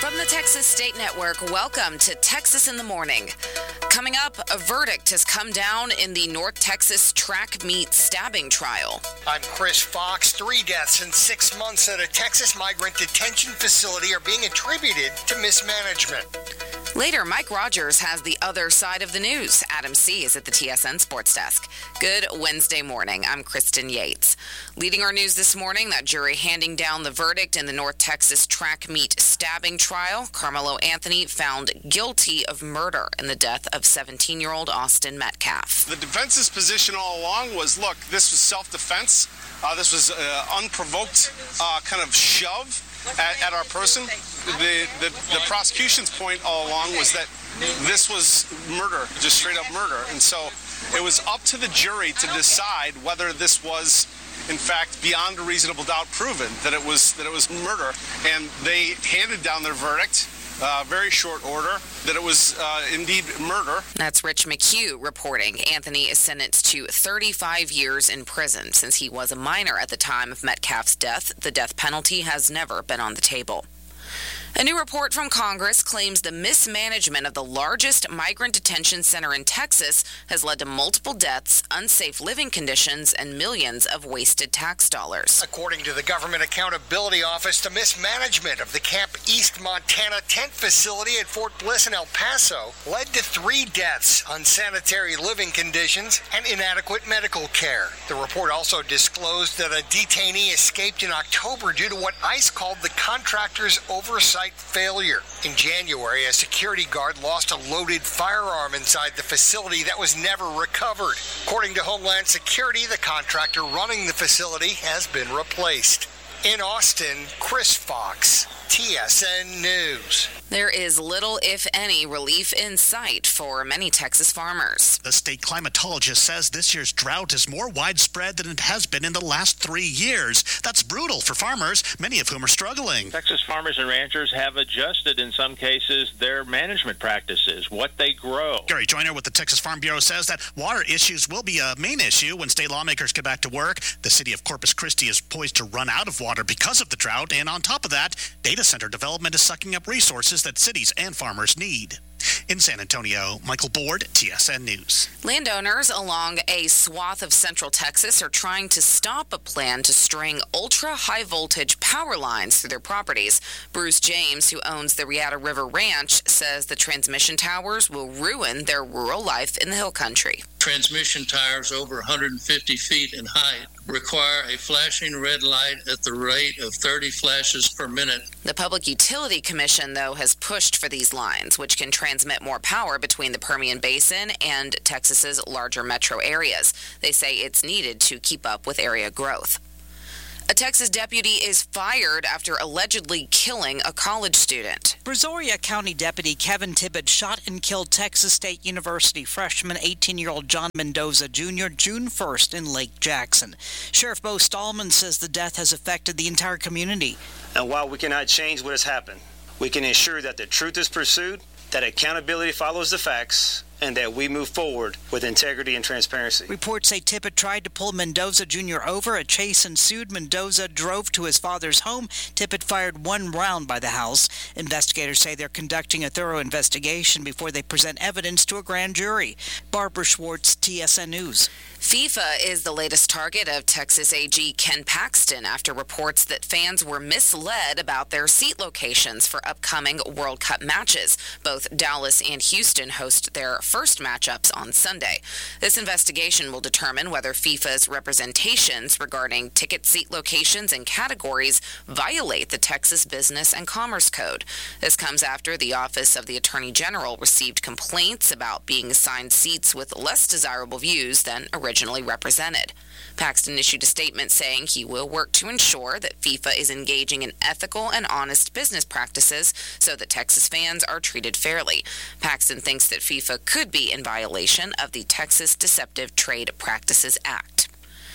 From the Texas State Network, welcome to Texas in the Morning. Coming up, a verdict has come down in the North Texas track meet stabbing trial. I'm Chris Fox. 3 deaths in 6 months at a Texas migrant detention facility are being attributed to mismanagement. Later, Mike Rogers has the other side of the news. Adam C. is at the TSN Sports Desk. Good Wednesday morning. I'm Kristen Yates. Leading our news this morning, that jury handing down the verdict in the North Texas track meet stabbing trial. Carmelo Anthony found guilty of murder in the death of 17-year-old Austin Metcalf. The defense's position all along was, look, this was self-defense. This was unprovoked kind of shove at our person. The prosecution's point all along was that this was murder, just straight up murder. And so it was up to the jury to decide whether this was, in fact, beyond a reasonable doubt proven that it was murder. And they handed down their verdict. Very short order, that it was indeed murder. That's Rich McHugh reporting. Anthony is sentenced to 35 years in prison. Since he was a minor at the time of Metcalf's death, the death penalty has never been on the table. A new report from Congress claims the mismanagement of the largest migrant detention center in Texas has led to multiple deaths, unsafe living conditions, and millions of wasted tax dollars. According to the Government Accountability Office, the mismanagement of the Camp East Montana tent facility at Fort Bliss in El Paso led to 3 deaths, unsanitary living conditions, and inadequate medical care. The report also disclosed that a detainee escaped in October due to what ICE called the contractor's oversight failure. In January, a security guard lost a loaded firearm inside the facility that was never recovered. According to Homeland Security, the contractor running the facility has been replaced. In Austin, Chris Fox, TSN News. There is little, if any, relief in sight for many Texas farmers. The state climatologist says this year's drought is more widespread than it has been in the last 3 years. That's brutal for farmers, many of whom are struggling. Texas farmers and ranchers have adjusted, in some cases, their management practices, what they grow. Gary Joyner with the Texas Farm Bureau says that water issues will be a main issue when state lawmakers get back to work. The city of Corpus Christi is poised to run out of water because of the drought, and on top of that, data center development is sucking up resources that cities and farmers need. In San Antonio, Michael Board, TSN News. Landowners along a swath of central Texas are trying to stop a plan to string ultra-high voltage power lines through their properties. Bruce James, who owns the Riata River Ranch, says the transmission towers will ruin their rural life in the hill country. Transmission towers over 150 feet in height require a flashing red light at the rate of 30 flashes per minute. The Public Utility Commission, though, has pushed for these lines, which can transmit more power between the Permian Basin and Texas's larger metro areas. They say it's needed to keep up with area growth. A Texas deputy is fired after allegedly killing a college student. Brazoria County Deputy Kevin Tibbett shot and killed Texas State University freshman 18-year-old John Mendoza Jr. June 1st in Lake Jackson. Sheriff Bo Stallman says the death has affected the entire community. And while we cannot change what has happened, we can ensure that the truth is pursued, that accountability follows the facts, and that we move forward with integrity and transparency. Reports say Tippett tried to pull Mendoza Jr. over. A chase ensued. Mendoza drove to his father's home. Tippett fired 1 round by the house. Investigators say they're conducting a thorough investigation before they present evidence to a grand jury. Barbara Schwartz, TSN News. FIFA is the latest target of Texas AG Ken Paxton after reports that fans were misled about their seat locations for upcoming World Cup matches. Both Dallas and Houston host their first matchups on Sunday. This investigation will determine whether FIFA's representations regarding ticket seat locations and categories violate the Texas Business and Commerce Code. This comes after the Office of the Attorney General received complaints about being assigned seats with less desirable views than originally represented. Paxton issued a statement saying he will work to ensure that FIFA is engaging in ethical and honest business practices so that Texas fans are treated fairly. Paxton thinks that FIFA could be in violation of the Texas Deceptive Trade Practices Act.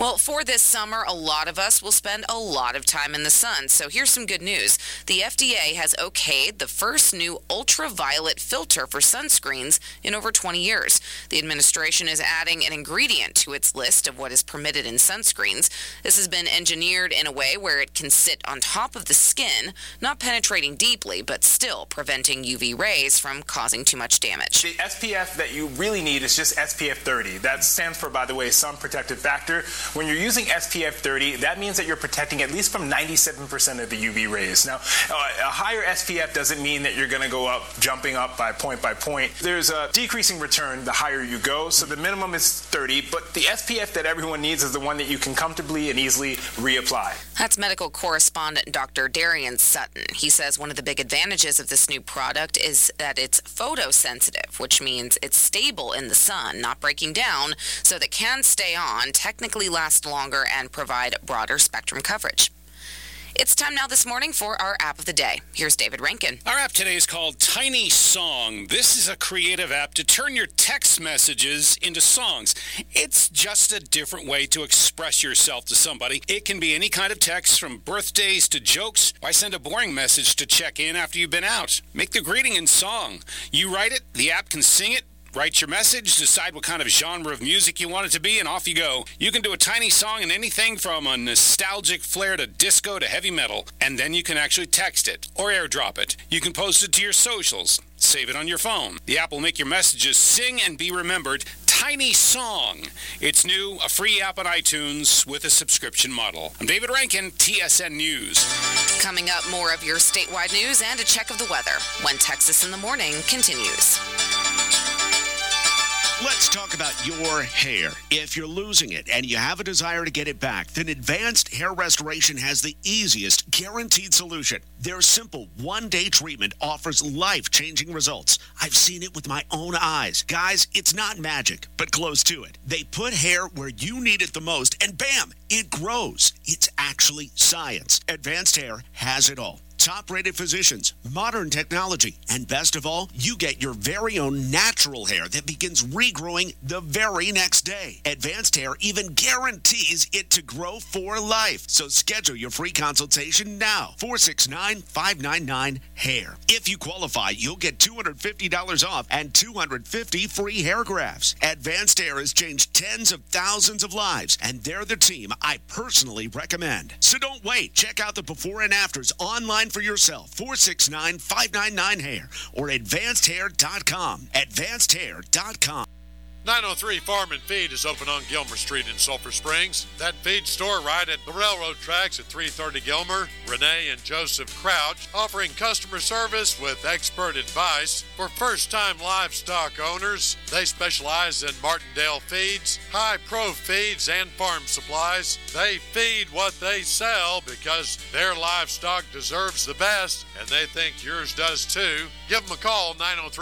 Well, for this summer, a lot of us will spend a lot of time in the sun. So here's some good news. The FDA has okayed the first new ultraviolet filter for sunscreens in over 20 years. The administration is adding an ingredient to its list of what is permitted in sunscreens. This has been engineered in a way where it can sit on top of the skin, not penetrating deeply, but still preventing UV rays from causing too much damage. The SPF that you really need is just SPF 30. That stands for, by the way, Sun Protective Factor. When you're using SPF 30, that means that you're protecting at least from 97% of the UV rays. Now, a higher SPF doesn't mean that you're going to go up, jumping up by point. There's a decreasing return the higher you go, so the minimum is 30, but the SPF that everyone needs is the one that you can comfortably and easily reapply. That's medical correspondent Dr. Darian Sutton. He says one of the big advantages of this new product is that it's photosensitive, which means it's stable in the sun, not breaking down, so that can stay on, technically last longer, and provide broader spectrum coverage. It's time now this morning for our app of the day. Here's David Rankin. Our app today is called Tiny Song. This is a creative app to turn your text messages into songs. It's just a different way to express yourself to somebody. It can be any kind of text, from birthdays to jokes. Why send a boring message to check in after you've been out? Make the greeting in song. You write it, the app can sing it. Write your message, decide what kind of genre of music you want it to be, and off you go. You can do a tiny song in anything from a nostalgic flair to disco to heavy metal, and then you can actually text it or airdrop it. You can post it to your socials. Save it on your phone. The app will make your messages sing and be remembered. Tiny Song. It's new, a free app on iTunes with a subscription model. I'm David Rankin, TSN News. Coming up, more of your statewide news and a check of the weather when Texas in the Morning continues. Let's talk about your hair. If you're losing it and you have a desire to get it back, then Advanced Hair Restoration has the easiest, guaranteed solution. Their simple one-day treatment offers life-changing results. I've seen it with my own eyes. Guys, it's not magic, but close to it. They put hair where you need it the most, and bam, it grows. It's actually science. Advanced Hair has it all. Top-rated physicians, modern technology, and best of all, you get your very own natural hair that begins regrowing the very next day. Advanced Hair even guarantees it to grow for life. So schedule your free consultation now. 469-599-HAIR. If you qualify, you'll get $250 off and 250 free hair grafts. Advanced Hair has changed tens of thousands of lives, and they're the team I personally recommend. So don't wait. Check out the before and afters online for yourself. 469-599-HAIR or advancedhair.com. Advancedhair.com. 903 Farm and Feed is open on Gilmer Street in Sulphur Springs. That feed store right at the railroad tracks at 330 Gilmer. Renee and Joseph Crouch offering customer service with expert advice for first-time livestock owners. They specialize in Martindale feeds, high-pro feeds, and farm supplies. They feed what they sell because their livestock deserves the best, and they think yours does too. Give them a call,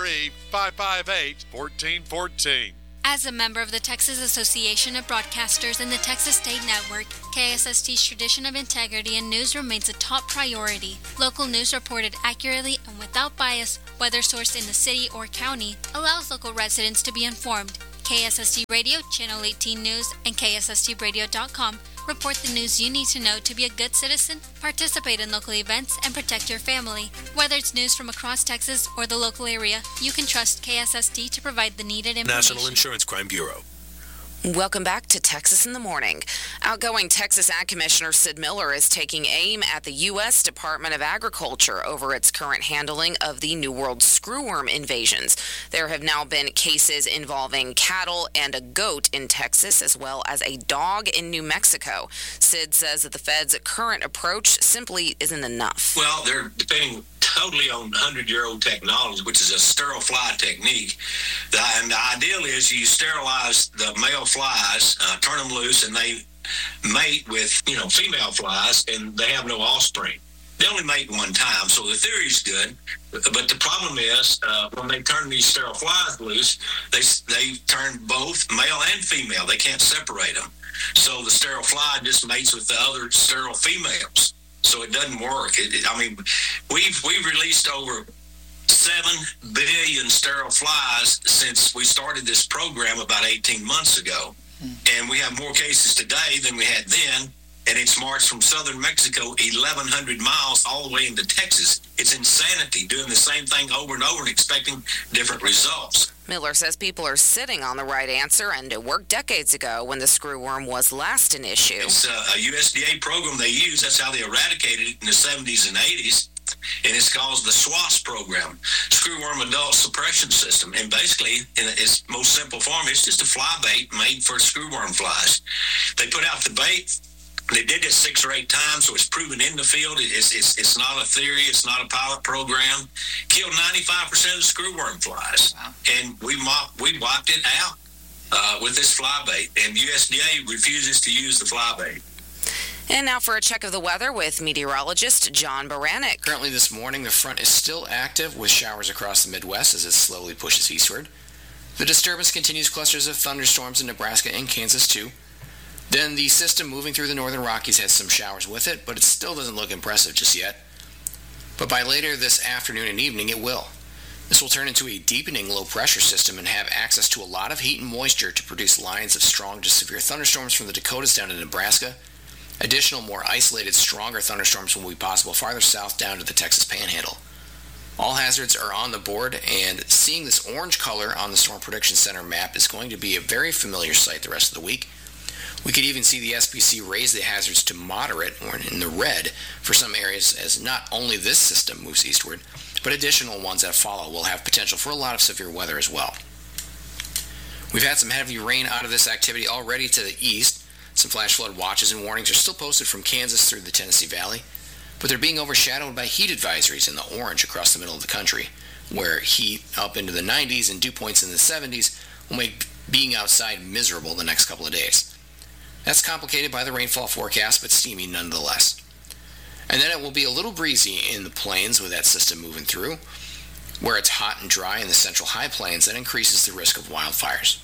903-558-1414. As a member of the Texas Association of Broadcasters and the Texas State Network, KSST's tradition of integrity and news remains a top priority. Local news reported accurately and without bias, whether sourced in the city or county, allows local residents to be informed. KSST Radio, Channel 18 News, and KSSTradio.com report the news you need to know to be a good citizen, participate in local events, and protect your family. Whether it's news from across Texas or the local area, you can trust KSST to provide the needed information. National Insurance Crime Bureau. Welcome back to Texas in the Morning. Outgoing Texas Ag Commissioner Sid Miller is taking aim at the U.S. Department of Agriculture over its current handling of the New World screwworm invasions. There have now been cases involving cattle and a goat in Texas, as well as a dog in New Mexico. Sid says that the Fed's current approach simply isn't enough. Well, they're depending totally on 100-year-old technology, which is a sterile fly technique. And the ideal is you sterilize the male flies, turn them loose, and they mate with, female flies, and they have no offspring. They only mate one time, so the theory's good. But the problem is, when they turn these sterile flies loose, they turn both male and female. They can't separate them. So the sterile fly just mates with the other sterile females. So it doesn't work. We've released over 7 billion sterile flies since we started this program about 18 months ago. And we have more cases today than we had then. And it's marched from southern Mexico 1,100 miles all the way into Texas. It's insanity doing the same thing over and over and expecting different results. Miller says people are sitting on the right answer, and it worked decades ago when the screwworm was last an issue. It's a USDA program they use. That's how they eradicated it in the 70s and 80s. And it's called the SWAS program, Screwworm Adult Suppression System. And basically, in its most simple form, it's just a fly bait made for screwworm flies. They put out the bait. They did this 6 or 8 times, so it's proven in the field. It's not a theory. It's not a pilot program. Killed 95% of the screwworm flies. Wow. And we wiped it out with this fly bait. And USDA refuses to use the fly bait. And now for a check of the weather with meteorologist John Baranek. Currently this morning, the front is still active with showers across the Midwest as it slowly pushes eastward. The disturbance continues clusters of thunderstorms in Nebraska and Kansas too. Then the system moving through the northern Rockies has some showers with it, but it still doesn't look impressive just yet. But by later this afternoon and evening, it will. This will turn into a deepening low-pressure system and have access to a lot of heat and moisture to produce lines of strong to severe thunderstorms from the Dakotas down to Nebraska. Additional, more isolated, stronger thunderstorms will be possible farther south down to the Texas Panhandle. All hazards are on the board, and seeing this orange color on the Storm Prediction Center map is going to be a very familiar sight the rest of the week. We could even see the SPC raise the hazards to moderate or in the red for some areas as not only this system moves eastward, but additional ones that follow will have potential for a lot of severe weather as well. We've had some heavy rain out of this activity already to the east. Some flash flood watches and warnings are still posted from Kansas through the Tennessee Valley, but they're being overshadowed by heat advisories in the orange across the middle of the country, where heat up into the 90s and dew points in the 70s will make being outside miserable the next couple of days. That's complicated by the rainfall forecast, but steamy nonetheless. And then it will be a little breezy in the plains with that system moving through. Where it's hot and dry in the central high plains, that increases the risk of wildfires.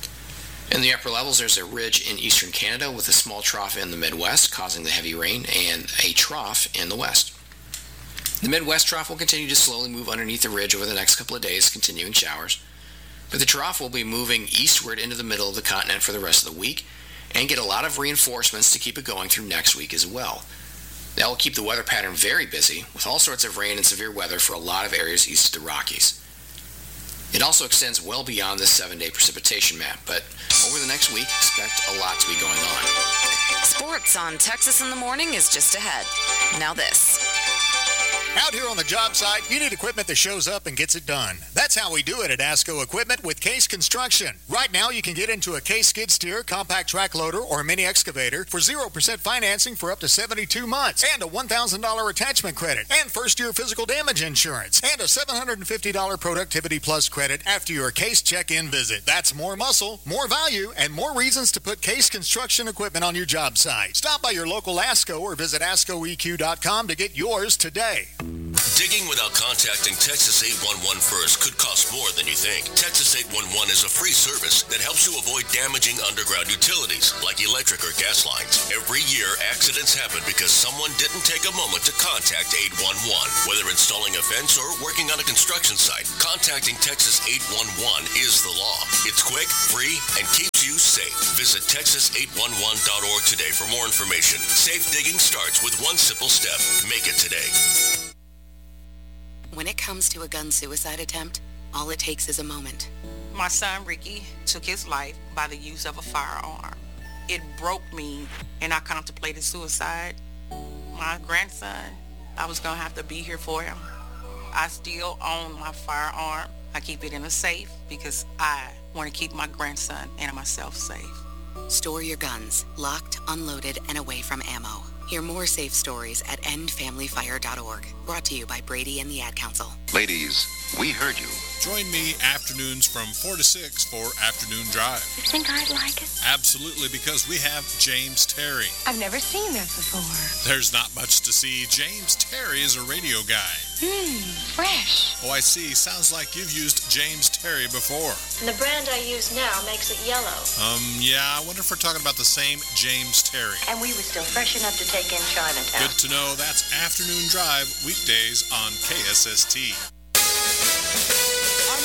In the upper levels, there's a ridge in eastern Canada with a small trough in the Midwest causing the heavy rain and a trough in the west. The Midwest trough will continue to slowly move underneath the ridge over the next couple of days, continuing showers. But the trough will be moving eastward into the middle of the continent for the rest of the week, and get a lot of reinforcements to keep it going through next week as well. That will keep the weather pattern very busy, with all sorts of rain and severe weather for a lot of areas east of the Rockies. It also extends well beyond this 7-day precipitation map, but over the next week, expect a lot to be going on. Sports on Texas in the Morning is just ahead. Now this. Out here on the job site, you need equipment that shows up and gets it done. That's how we do it at ASCO Equipment with Case Construction. Right now, you can get into a Case skid steer, compact track loader, or mini excavator for 0% financing for up to 72 months, and a $1,000 attachment credit, and first-year physical damage insurance, and a $750 Productivity Plus credit after your Case check-in visit. That's more muscle, more value, and more reasons to put Case Construction equipment on your job site. Stop by your local ASCO or visit ASCOEQ.com to get yours today. Digging without contacting Texas 811 first could cost more than you think. Texas 811 is a free service that helps you avoid damaging underground utilities like electric or gas lines. Every year, accidents happen because someone didn't take a moment to contact 811. Whether installing a fence or working on a construction site, contacting Texas 811 is the law. It's quick, free, and keeps you safe. Visit Texas811.org today for more information. Safe digging starts with one simple step. Make it today. When it comes to a gun suicide attempt, all it takes is a moment. My son, Ricky, took his life by the use of a firearm. It broke me, and I contemplated suicide. My grandson, I was going to have to be here for him. I still own my firearm. I keep it in a safe because I want to keep my grandson and myself safe. Store your guns, locked, unloaded, and away from ammo. Hear more safe stories at endfamilyfire.org. Brought to you by Brady and the Ad Council. Ladies, we heard you. Join me afternoons from 4 to 6 for Afternoon Drive. You think I'd like it? Absolutely, because we have James Terry. I've never seen that before. There's not much to see. James Terry is a radio guy. Fresh. Oh, I see. Sounds like you've used James Terry before. And the brand I use now makes it yellow. Yeah, I wonder if we're talking about the same James Terry. And we were still fresh enough to take in Chinatown. Good to know. That's Afternoon Drive, weekdays on KSST. Our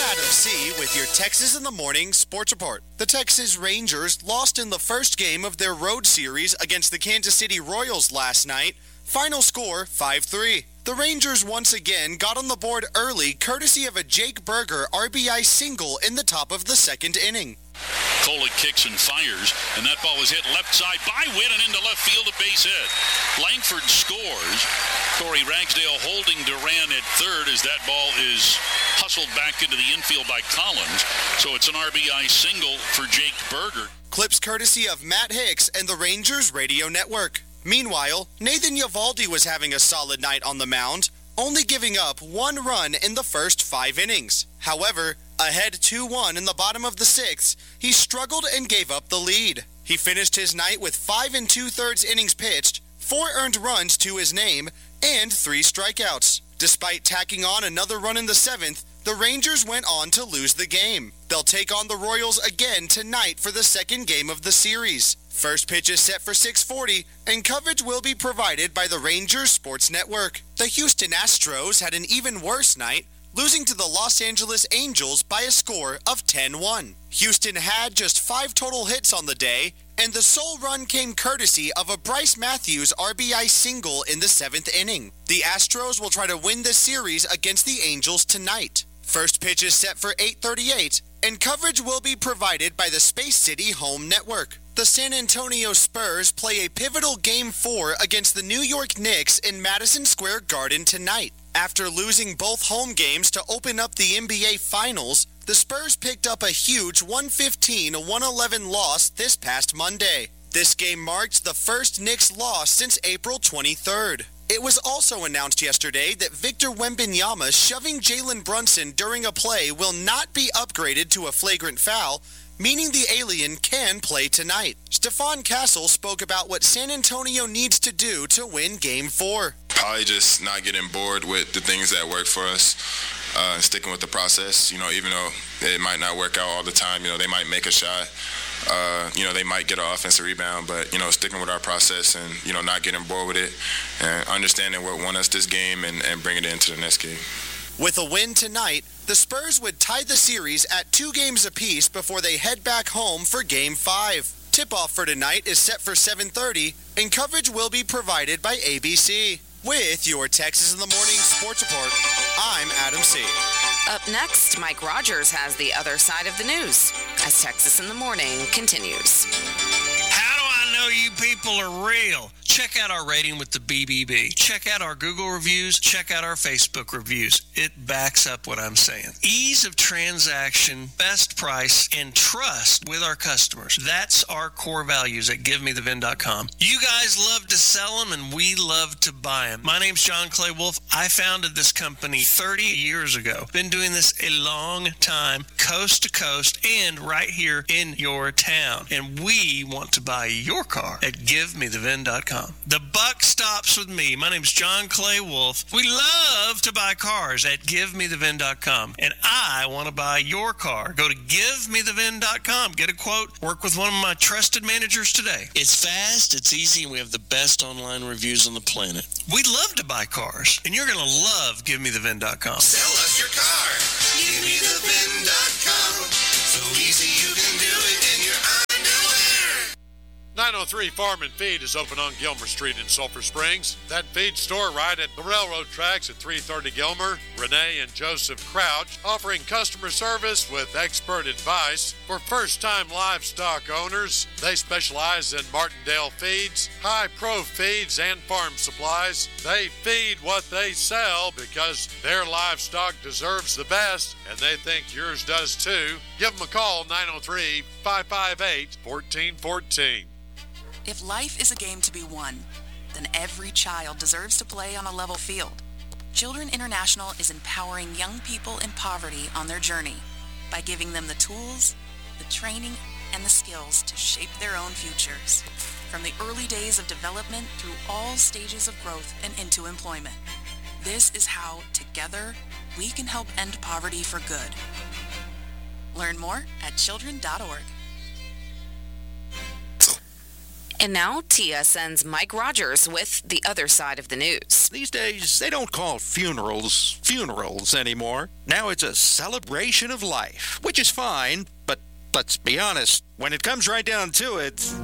Adam C. with your Texas in the Morning Sports Report. The Texas Rangers lost in the first game of their road series against the Kansas City Royals last night. Final score, 5-3. The Rangers once again got on the board early, courtesy of a Jake Burger RBI single in the top of the second inning. Foley kicks and fires, and that ball is hit left side by Whit and into left field, a base hit. Langford scores. Corey Ragsdale holding Duran at third as that ball is hustled back into the infield by Collins. So it's an RBI single for Jake Burger. Clips courtesy of Matt Hicks and the Rangers Radio Network. Meanwhile, Nathan Eovaldi was having a solid night on the mound, only giving up 1 run in the first 5 innings. However, ahead 2-1 in the bottom of the 6th, he struggled and gave up the lead. He finished his night with 5 2/3 innings pitched, 4 earned runs to his name, and 3 strikeouts. Despite tacking on another run in the 7th, the Rangers went on to lose the game. They'll take on the Royals again tonight for the second game of the series. First pitch is set for 6:40, and coverage will be provided by the Rangers Sports Network. The Houston Astros had an even worse night, losing to the Los Angeles Angels by a score of 10-1. Houston had just 5 total hits on the day, and the sole run came courtesy of a Bryce Matthews RBI single in the 7th inning. The Astros will try to win the series against the Angels tonight. First pitch is set for 8:38, and coverage will be provided by the Space City Home Network. The San Antonio Spurs play a pivotal Game 4 against the New York Knicks in Madison Square Garden tonight. After losing both home games to open up the NBA Finals, the Spurs picked up a huge 115-111 loss this past Monday. This game marked the first Knicks loss since April 23rd. It was also announced yesterday that Victor Wembanyama shoving Jalen Brunson during a play will not be upgraded to a flagrant foul, meaning the alien can play tonight. Stephon Castle spoke about what San Antonio needs to do to win Game 4. Probably just not getting bored with the things that work for us, sticking with the process, even though it might not work out all the time. They might make a shot. They might get an offensive rebound, but, sticking with our process and, not getting bored with it and understanding what won us this game and bringing it into the next game. With a win tonight, the Spurs would tie the series at 2 games apiece before they head back home for Game 5. Tip-off for tonight is set for 7:30, and coverage will be provided by ABC. With your Texas in the Morning Sports Report, I'm Adam C. Up next, Mike Rogers has the other side of the news as Texas in the Morning continues. How do I know you people are real? Check out our rating with the BBB. Check out our Google reviews. Check out our Facebook reviews. It backs up what I'm saying. Ease of transaction, best price, and trust with our customers. That's our core values at GiveMeTheVin.com. You guys love to sell them, and we love to buy them. My name's John Clay Wolf. I founded this company 30 years ago. Been doing this a long time, coast to coast, and right here in your town. And we want to buy your car at GiveMeTheVin.com. The buck stops with me. My name's John Clay Wolf. We love to buy cars at GiveMeTheVin.com, and I want to buy your car. Go to GiveMeTheVin.com. Get a quote. Work with one of my trusted managers today. It's fast, it's easy, and we have the best online reviews on the planet. We love to buy cars, and you're going to love GiveMeTheVin.com. Sell us your car. GiveMeTheVin.com. So easy you can do it in your underwear. 903 Farm and Feed is open on Gilmer Street in Sulphur Springs. That feed store right at the railroad tracks at 330 Gilmer. Renee and Joseph Crouch offering customer service with expert advice for first-time livestock owners. They specialize in Martindale feeds, high-pro feeds, and farm supplies. They feed what they sell because their livestock deserves the best, and they think yours does too. Give them a call, 903-558-1414. If life is a game to be won, then every child deserves to play on a level field. Children International is empowering young people in poverty on their journey by giving them the tools, the training, and the skills to shape their own futures, from the early days of development through all stages of growth and into employment. This is how, together, we can help end poverty for good. Learn more at children.org. And now, TSN's Mike Rogers with the other side of the news. These days, they don't call funerals anymore. Now it's a celebration of life, which is fine, but let's be honest, when it comes right down to it,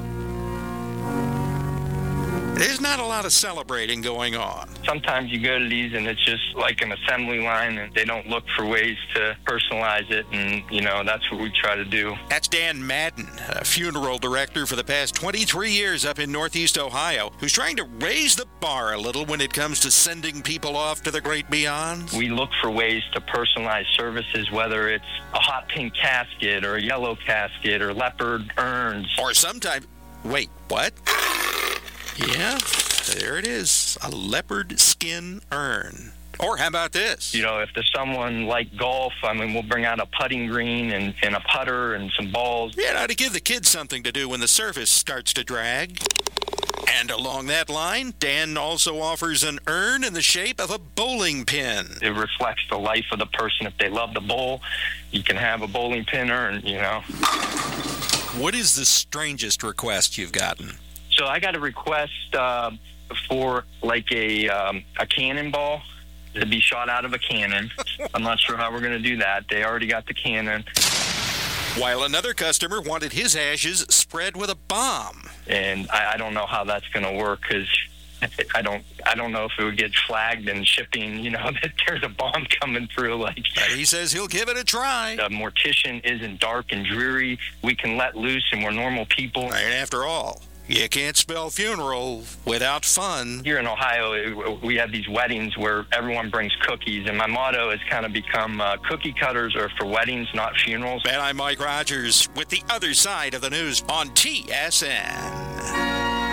there's not a lot of celebrating going on. Sometimes you go to these and it's just like an assembly line and they don't look for ways to personalize it, and, that's what we try to do. That's Dan Madden, a funeral director for the past 23 years up in Northeast Ohio, who's trying to raise the bar a little when it comes to sending people off to the great beyond. We look for ways to personalize services, whether it's a hot pink casket or a yellow casket or leopard urns. Or sometimes... Wait, what? Yeah, there it is. A leopard skin urn. Or how about this? If there's someone like golf, we'll bring out a putting green and a putter and some balls. Yeah, to give the kids something to do when the surface starts to drag. And along that line, Dan also offers an urn in the shape of a bowling pin. It reflects the life of the person. If they love to bowl, you can have a bowling pin urn, What is the strangest request you've gotten? So I got a request for like a cannonball to be shot out of a cannon. I'm not sure how we're going to do that. They already got the cannon. While another customer wanted his ashes spread with a bomb. And I don't know how that's going to work, because I don't know if it would get flagged in shipping, that there's a bomb coming through. But he says he'll give it a try. The mortician isn't dark and dreary. We can let loose and we're normal people. And after all, you can't spell funeral without fun. Here in Ohio, we have these weddings where everyone brings cookies, and my motto has kind of become cookie cutters are for weddings, not funerals. And I'm Mike Rogers with the other side of the news on TSN.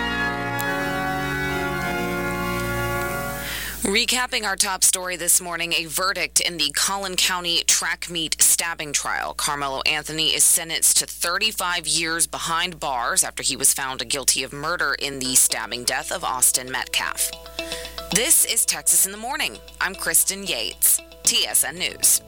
Recapping our top story this morning, a verdict in the Collin County track meet stabbing trial. Carmelo Anthony is sentenced to 35 years behind bars after he was found guilty of murder in the stabbing death of Austin Metcalf. This is Texas in the Morning. I'm Kristen Yates, TSN News.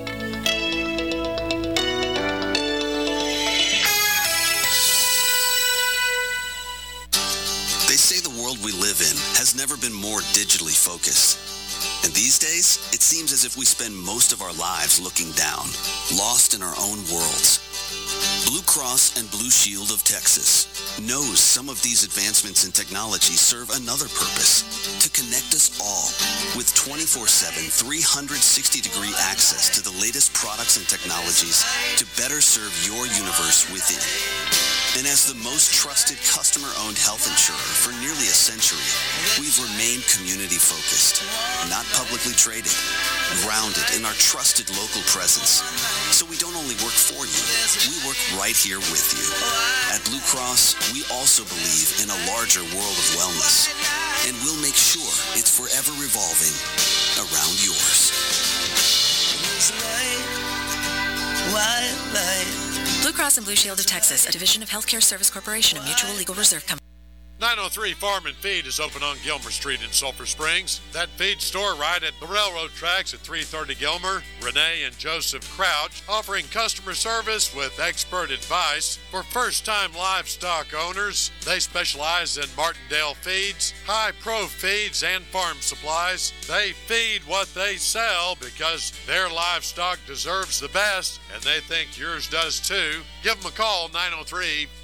They say the world we live in has never been more digitally focused. And these days, it seems as if we spend most of our lives looking down, lost in our own worlds. Blue Cross and Blue Shield of Texas knows some of these advancements in technology serve another purpose: to connect us all with 24/7, 360-degree access to the latest products and technologies to better serve your universe within. And as the most trusted customer-owned health insurer for nearly a century, we've remained community-focused, not publicly traded, grounded in our trusted local presence. So we don't only work for you, we work right here with you. At Blue Cross, we also believe in a larger world of wellness, and we'll make sure it's forever revolving around yours. Blue Cross and Blue Shield of Texas, a division of Healthcare Service Corporation, a mutual legal reserve company. 903 Farm and Feed is open on Gilmer Street in Sulphur Springs. That feed store right at the railroad tracks at 330 Gilmer. Renee and Joseph Crouch offering customer service with expert advice for first-time livestock owners. They specialize in Martindale feeds, high-pro feeds, and farm supplies. They feed what they sell because their livestock deserves the best, and they think yours does too. Give them a call, 903